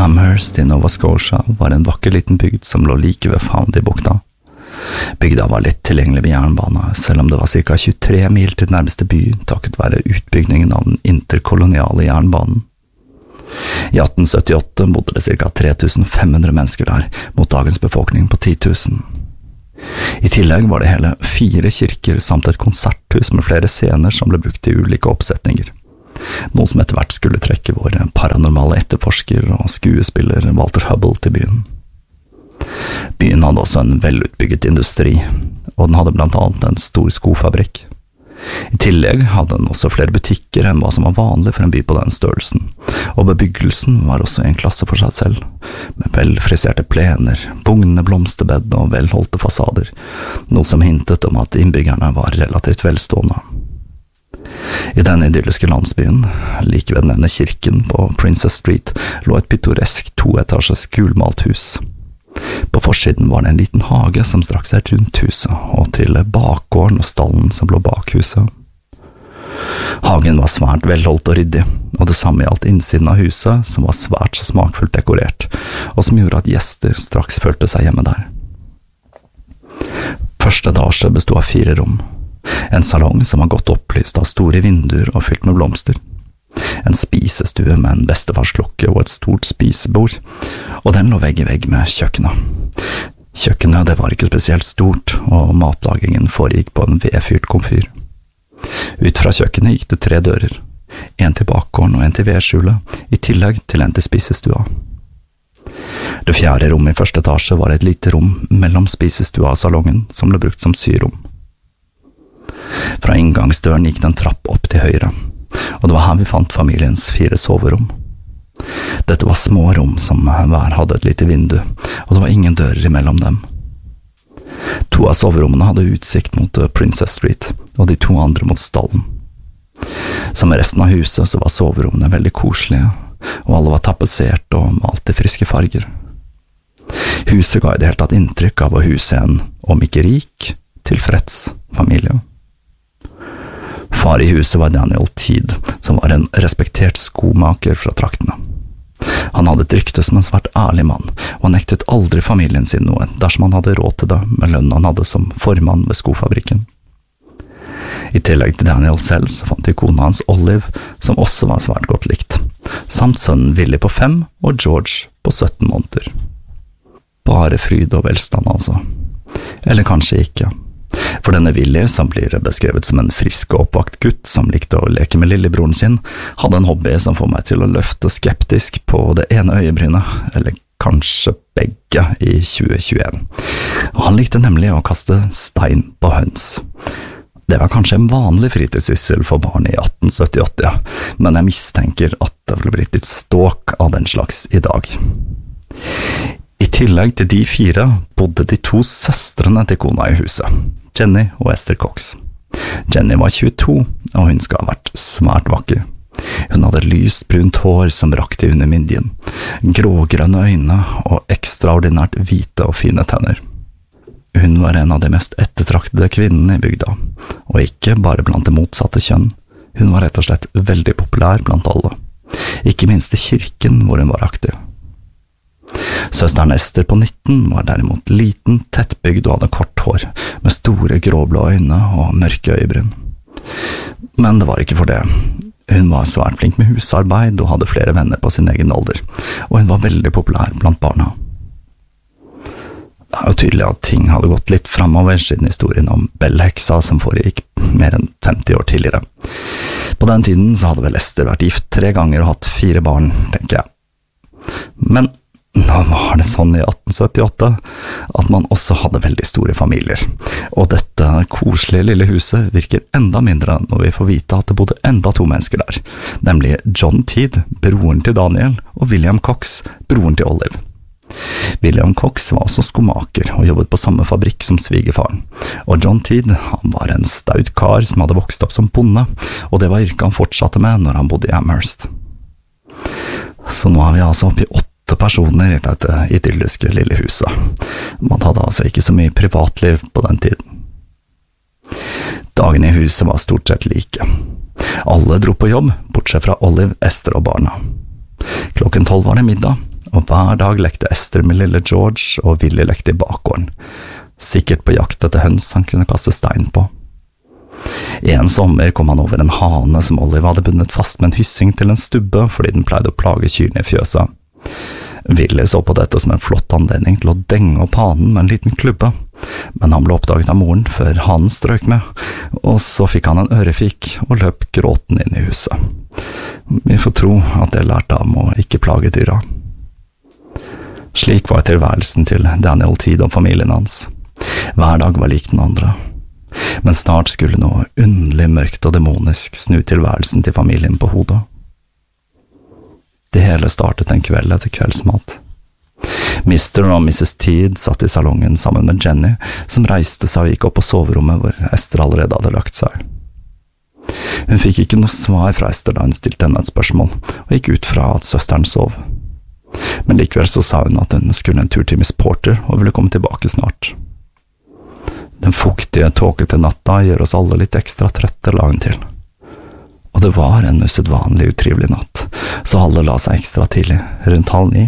Amherst i Nova Scotia var en vakker liten bygd som lå like ved Foundy-bukta. Bygda var lett tilgjengelig ved jernbane, selv om det var ca. 23 mil til nærmeste by, takket være utbyggingen av den interkoloniale jernbanen. I 1878 bodde det ca. 3500 mennesker der, mot dagens befolkning på 10 000. I tillegg var det hele 4 kirker samt et konserthus med flere scener som ble brukt i ulike oppsetninger. Noe som etter hvert skulle trekke vår paranormale etterforsker og skuespiller Walter Hubble til byen. Byen hadde også en velutbygget industri, og den hadde blant annet en stor skofabrikk. I tillegg hadde den også flere butikker enn hva som var vanlig for en by på den størrelsen, og bebyggelsen var også en klasse for seg selv, med velfriserte plener, bugnende blomsterbed og velholdte fasader, noe som hintet om at innbyggerne var relativt velstående. I denne idylliske landsbyen, like ved denne kirken på Princess Street, lå et pittoresk 2-etasjes gulmalt hus. På forsiden var det en liten hage som strakk seg rundt huset, og til bakgården og stallen som lå bak huset. Hagen var svært velholdt og ryddig, og det samme gjaldt innsiden av huset, som var svært smakfullt dekorert, og som gjorde at gjester straks følte seg hjemme der. Første etasje bestod av 4 rom. En salong som var godt opplyst av store vinduer og fylt med blomster. En spisestue med en bestefarsklokke og et stort spisebord, og den lå vegg i vegg med kjøkkenet. Kjøkkenet det var ikke spesielt stort, og matlagingen foregikk på en vedfyrt komfyr. Ut fra kjøkkenet gikk det 3 dører, en til bakgården og en til vedskjulet, i tillegg til en til spisestua. Det 4. rommet i første etasje var et lite rom mellom spisestua og salongen, som ble brukt som syrom. Fra inngangsdøren gikk det en trapp opp til høyre, og det var her vi fant familiens 4 soverom. Dette var små rom som hver hadde et lite vindu, og det var ingen dører imellom dem. 2 av soverommene hadde utsikt mot Princess Street, og de 2 andre mot stallen. Som i resten av huset så var soverommene veldig koselige, og alle var tapetsert og malt i friske farger. Huset ga i det hele tatt inntrykk av å huse en, om ikke rik, tilfreds familie. Far i huset var Daniel Teed, som var en respektert skomaker fra traktene. Han hadde et rykte som en svært ærlig mann, og nektet aldri familien sin noe dersom han hadde råd til det med lønnen han hadde som formann ved skofabrikken. I tillegg til Daniel selv så fant vi kona hans Olive, som også var svært godt likt, samt sønnen Willy på 5 og George på 17 måneder. Bare fryd og velstand altså. Eller kanskje ikke. For denne Willy, som blir beskrevet som en frisk og oppvakt gutt som likte å leke med lillebroren sin, hadde en hobby som får meg til å løfte skeptisk på det ene øyebrynet, eller kanskje begge i 2021. Han likte nemlig å kaste stein på høns. Det var kanskje en vanlig fritidssyssel for barn i 1878, men jeg mistenker at det ville blitt litt ståk av den slags i dag. I tillegg til de 4 bodde de 2 søstrene til kona i huset, Jenny og Esther Cox. Jenny var 22, og hun skal ha vært svært vakker. Hun hadde lyst brunt hår som rakk til under midjen, grågrønne øyne og ekstraordinært hvite og fine tenner. Hun var en av de mest ettertraktede kvinnene i bygda, og ikke bare blant det motsatte kjønn. Hun var rett og slett veldig populær blant alle, ikke minst i kirken hvor hun var aktiv. Søsteren Esther på 19 var derimot liten, tettbygd og hadde kort hår, med store gråblå øyne og mørke øyebryn. Men det var ikke for det. Hun var svært flink med husarbeid og hadde flere venner på sin egen alder, og hun var veldig populær blant barna. Det er jo tydelig at ting hadde gått litt fremover siden historien om Bell-heksa som foregikk mer enn 50 år tidligere. På den tiden så hadde vel Esther vært gift 3 ganger og hatt 4 barn, tenker jeg. Men nå var det sånn i 1878 at man også hadde veldig store familier, og dette koselige lille huset virker enda mindre når vi får vite at det bodde enda 2 mennesker der, nemlig John Teed, broren til Daniel, og William Cox, broren til Olive. William Cox var også skomaker og jobbet på samme fabrikk som svigerfaren, og John Teed han var en staut kar som hadde vokst opp som bonde, og det var yrket han fortsatte med når han bodde i Amherst. Så nå er vi altså oppe i 8 personer i dette idylliske lille huset. Man hadde altså ikke så mye privatliv på den tiden. Dagene i huset var stort sett like. Alle dro på jobb, bortsett fra Olive, Esther og barna. Klokken 12 var det middag, og hver dag lekte Esther med lille George, og Willy lekte i bakgården, sikkert på jakt etter høns han kunne kaste stein på. En sommer kom han over en hane som Olive hadde bundet fast med en hyssing til en stubbe fordi den pleide å plage kyrne i fjøsa. Willy så på dette som en flott anledning til å denge opp hanen med en liten klubbe, men han ble oppdaget av moren før hanen strøk med, og så fikk han en ørefik og løp gråten inn i huset. Vi får tro at det lærte ham å ikke plage dyra. Slik var tilværelsen til Daniel Tidd og familien hans. Hver dag var lik den andre. Men snart skulle noe underlig mørkt og demonisk snu tilværelsen til familien på hodet. Det hele startet en kveld etter kveldsmat. Mr. og Mrs. Tidd satt i salongen sammen med Jenny, som reiste seg og gikk opp på soverommet hvor Esther allerede hadde lagt seg. Hun fikk ikke noe svar fra Esther da hun stilte henne et spørsmål, og gikk ut fra at søsteren sov. Men likevel så sa hun at hun skulle en tur til Miss Porter og ville komme tilbake snart. Den fuktige, tåkete natta gjør oss alle litt ekstra trøtte, la hun til. Og det var en usedvanlig utrivelig natt, så alle la seg ekstra tidlig, rundt 8:30.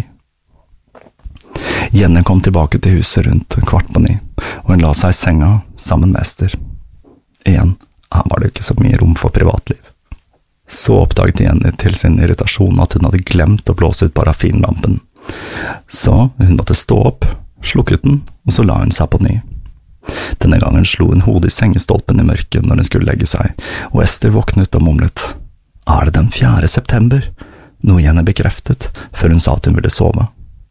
Jenny kom tilbake til huset rundt 8:15, og hun la seg i senga sammen med Esther. Igjen, her var det ikke så mye rom for privatliv. Så oppdaget Jenny til sin irritasjon at hun hadde glemt å blåse ut parafinlampen. Så hun måtte stå opp, slukket den, og så la hun seg på ny. Denne gangen slo hun hodet i sengestolpen i mørket når hun skulle legge seg, og Esther våknet og mumlet. Er det den 4. september? Noe Jenny bekreftet, før hun sa at hun ville sove.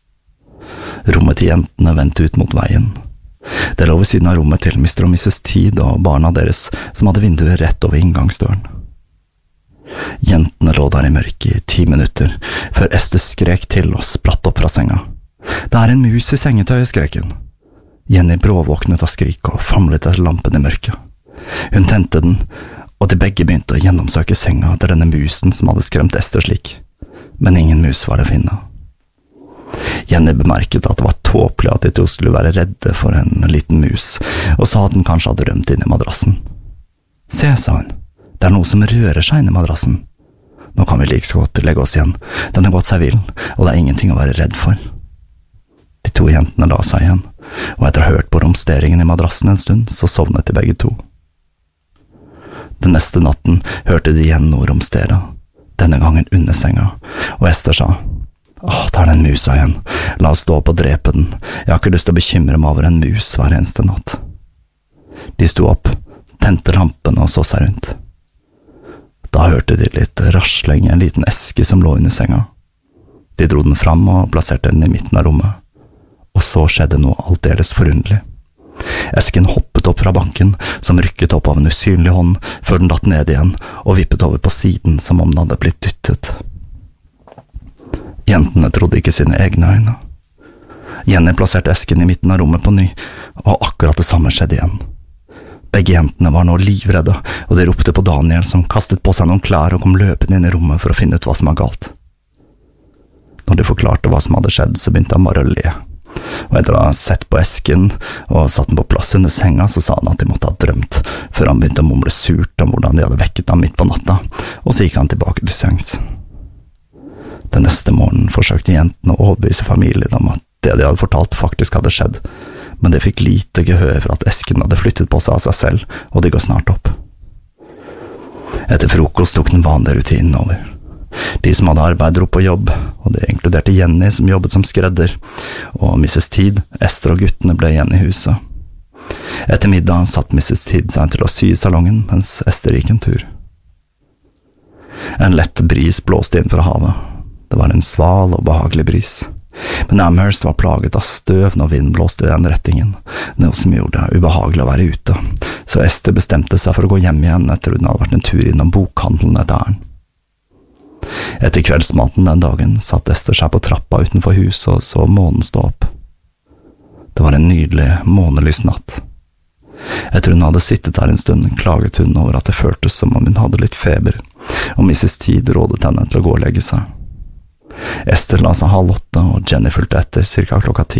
Rommet til jentene vendte ut mot veien. Det lå ved siden av rommet til Mr. og Mrs. Tidd og barna deres, som hadde vinduet rett over inngangsdøren. Jentene lå der i mørket i 10 minutter, før Esther skrek til og spratt opp fra senga. Det er en mus i sengetøyet, skrek hun. Jenny bråvåknet av skrik og famlet etter lampen i mørket. Hun tente den, og de begge begynte å gjennomsøke senga etter denne musen som hadde skremt Esther slik. Men ingen mus var å finne. Jenny bemerket at det var tåpelig at de to skulle være redde for en liten mus, og sa at den kanskje hadde rømt inn i madrassen. Se, sa hun, det er noe som rører seg inn i madrassen. Nå kan vi like så godt legge oss igjen, den har gått seg vill, og det er ingenting å være redd for. De to jentene la seg igjen, og etter å ha hørt på romsteringen i madrassen en stund, så sovnet de begge to. Den neste natten hørte de igjen noe romstere, denne gangen under senga, og Esther sa, det er den musa igjen, la oss stå opp og drepe den, jeg har ikke lyst til å bekymre meg over en mus hver eneste natt. De sto opp, tente lampen og så seg rundt. Da hørte de litt rasling i en liten eske som lå under senga. De dro den fram og plasserte den i midten av rommet. Og så skjedde noe aldeles forunderlig. Esken hoppet opp fra banken, som rykket opp av en usynlig hånd, før den datt ned igjen, og vippet over på siden som om den hadde blitt dyttet. Jentene trodde ikke sine egne øyne. Jenny plasserte esken i midten av rommet på ny, og akkurat det samme skjedde igjen. Begge jentene var nå livredde, og de ropte på Daniel, som kastet på seg noen klær og kom løpende inn i rommet for å finne ut hva som var galt. Når de forklarte hva som hadde skjedd, så begynte han bare å le. Og etter å ha sett på esken og satt den på plass under senga, så sa han at de måtte ha drømt, før han begynte å mumle surt om hvordan de hadde vekket ham midt på natta, og så gikk han tilbake til sengs. Den neste morgenen forsøkte jentene å overbevise familien om at det de hadde fortalt faktisk hadde skjedd, men det fikk lite gehør for at esken hadde flyttet på seg av seg selv, og de går snart opp. Etter frokost tok den vanlige rutinen over. De som hadde arbeid dro på jobb, og det inkluderte Jenny som jobbet som skredder, og Mrs. Tidd, Esther og guttene ble igjen i huset. Etter middag satt Mrs. Tidd seg til å sy i salongen, mens Esther gikk en tur. En lett bris blåste inn fra havet. Det var en sval og behagelig bris. Men Amherst var plaget av støv når vinden blåste i den rettingen, noe som gjorde det ubehagelig å være ute, så Esther bestemte seg for å gå hjem igjen etter hun hadde vært en tur innom bokhandelen etter æren. Etter kveldsmaten den dagen satt Esther seg på trappa utenfor huset og så månen stå opp. Det var en nydelig, månelys natt. Etter hun hadde sittet der en stund, klaget hun over at det føltes som om hun hadde litt feber, og Mrs. Tidd rådet henne til å gå og legge seg. Esther la seg 7:30, og Jenny fulgte etter cirka 10:00.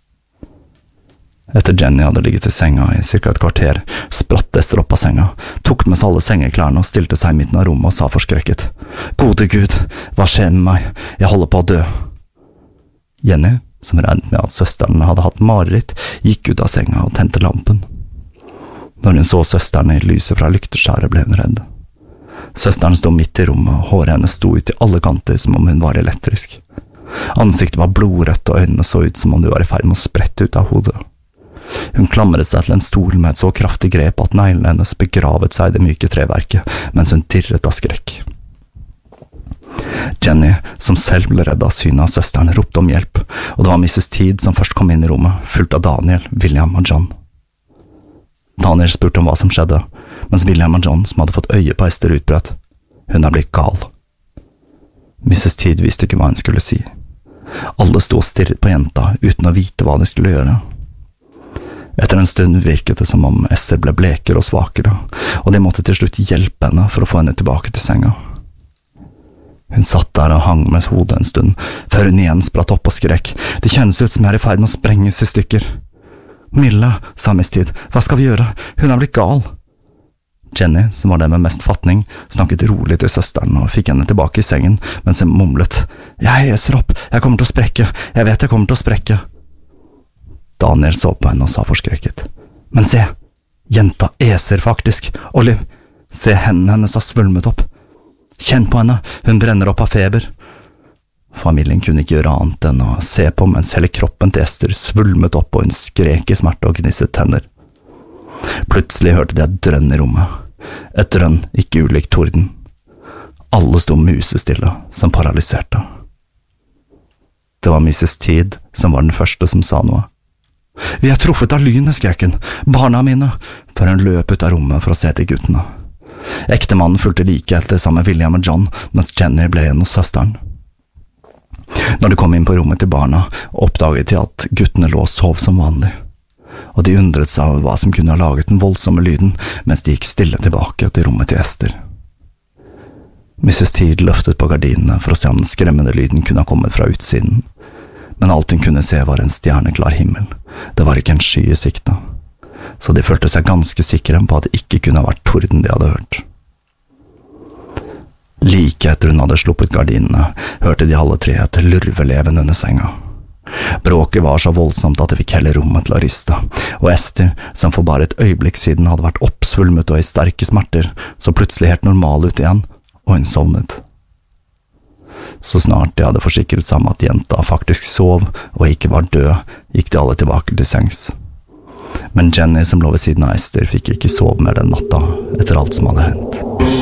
Etter Jenny hadde ligget i senga i cirka et kvarter, spratt Esther opp av senga, tok med seg alle sengeklærne og stilte seg i midten av rommet og sa forskrekket, «Gode Gud, hva skjer med meg? Jeg holder på å dø!» Jenny, som regnet med at søsteren hadde hatt mareritt, gikk ut av senga og tente lampen. Når hun så søsteren i lyset fra lykteskjæret, ble hun redd. Søsteren stod midt i rommet, og håret hennes sto ut i alle kanter som om hun var elektrisk. Ansiktet var blodrødt, og øynene så ut som om de var i ferd med å sprette ut av hodet. Hun klamret seg til en stol med et så kraftig grep at neglene hennes begravet seg i det myke treverket, mens hun dirret av skrekk. Jenny, som selv ble redd av synet av søsteren, ropte om hjelp, og det var Mrs. Teed som først kom inn i rommet, fulgt av Daniel, William og John. Daniel spurte om hva som skjedde, mens William og John, som hadde fått øye på Esther, utbrøt: «Hun er blitt gal». Mrs. Teed visste ikke hva hun skulle si. Alle sto og stirret på jenta, uten å vite hva de skulle gjøre. Etter en stund virket det som om Esther ble blekere og svakere, og de måtte til slutt hjelpe henne for å få henne tilbake til senga. Hun satt der og hang med hodet en stund, før hun igjen spratt opp og skrek: «Det kjennes ut som jeg er i ferd med å sprenges i stykker!» «Mille», sa Miss Teed, «hva skal vi gjøre? Hun er blitt gal!» Jenny, som var den med mest fatning, snakket rolig til søsteren og fikk henne tilbake i sengen, mens hun mumlet: «Jeg heser opp, jeg kommer til å sprekke, jeg vet jeg kommer til å sprekke!» Daniel så på henne og sa forskrekket: «Men se, jenta eser faktisk, Olive, se hendene hennes har svulmet opp. Kjenn på henne, hun brenner opp av feber.» Familien kunne ikke gjøre annet enn å se på mens hele kroppen til Esther svulmet opp og hun skrek i smerte og gnisset tenner. Plutselig hørte de et drønn i rommet, et drønn ikke ulikt torden. Alle sto musestille, som paralyserte. Det var Mrs. Teed som var den første som sa noe. «Vi er truffet av lynet», skrek hun, «barna mine», før hun løp ut av rommet for å se til guttene. Ektemannen fulgte like etter sammen med William og John, mens Jenny ble igjen hos søsteren. Når de kom inn på rommet til barna, oppdaget de at guttene lå og sov som vanlig, og de undret seg over hva som kunne ha laget den voldsomme lyden, mens de gikk stille tilbake til rommet til Esther. Mrs. Teed løftet på gardinene for å se om den skremmende lyden kunne ha kommet fra utsiden, men alt hun kunne se var en stjerneklar himmel. Det var ikke en sky i sikte, så de følte seg ganske sikre på at det ikke kunne ha vært torden de hadde hørt. Like etter hun hadde sluppet gardinene, hørte de alle tre et lurveleven under senga. Bråket var så voldsomt at det fikk hele rommet til å riste, og Esther, som for bare et øyeblikk siden hadde vært oppsvulmet og i sterke smerter, så plutselig helt normal ut igjen, og hun sovnet. Så snart de hadde forsikret seg om at jenta faktisk sov og ikke var død, gikk de alle tilbake til sengs. Men Jenny, som lå ved siden av Esther, fikk ikke sove mer den natta etter alt som hadde hendt.